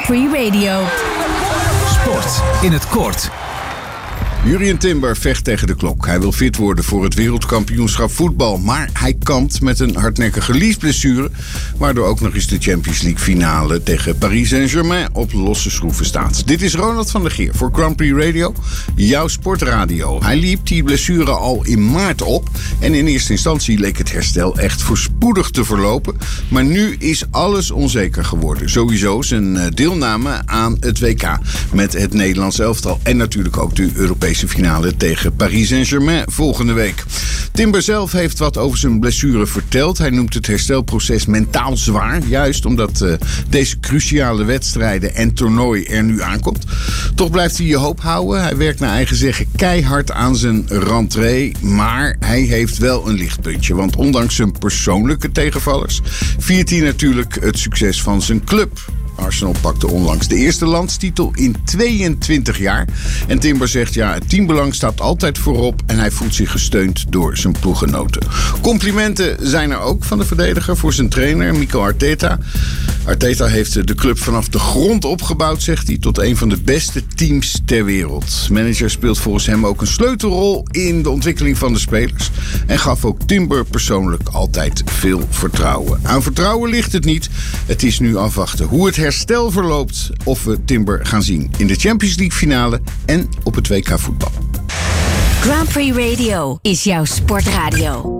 Prix Radio. Sport in het kort. Jurrien Timber vecht tegen de klok. Hij wil fit worden voor het wereldkampioenschap voetbal. Maar hij kampt met een hardnekkige liesblessure, waardoor ook nog eens de Champions League finale tegen Paris Saint-Germain op losse schroeven staat. Dit is Ronald van der Geer voor Grand Prix Radio, jouw sportradio. Hij liep die blessure al in maart op en in eerste instantie leek het herstel echt voorspoedig te verlopen. Maar nu is alles onzeker geworden. Sowieso zijn deelname aan het WK met het Nederlands elftal en natuurlijk ook de Europese finale tegen Paris Saint-Germain volgende week. Timber zelf heeft wat over zijn blessure verteld. Hij noemt het herstelproces mentaal zwaar, juist omdat deze cruciale wedstrijden en toernooi er nu aankomt. Toch blijft hij je hoop houden. Hij werkt naar eigen zeggen keihard aan zijn rentrée, maar hij heeft wel een lichtpuntje. Want ondanks zijn persoonlijke tegenvallers viert hij natuurlijk het succes van zijn club. Arsenal pakte onlangs de eerste landstitel in 22 jaar. En Timber zegt, het teambelang staat altijd voorop en hij voelt zich gesteund door zijn ploeggenoten. Complimenten zijn er ook van de verdediger voor zijn trainer, Mikel Arteta. Arteta heeft de club vanaf de grond opgebouwd, zegt hij, tot een van de beste teams ter wereld. Manager speelt volgens hem ook een sleutelrol in de ontwikkeling van de spelers. En gaf ook Timber persoonlijk altijd veel vertrouwen. Aan vertrouwen ligt het niet. Het is nu afwachten hoe het herstel verloopt, of we Timber gaan zien in de Champions League finale en op het WK voetbal. Grand Prix Radio is jouw sportradio.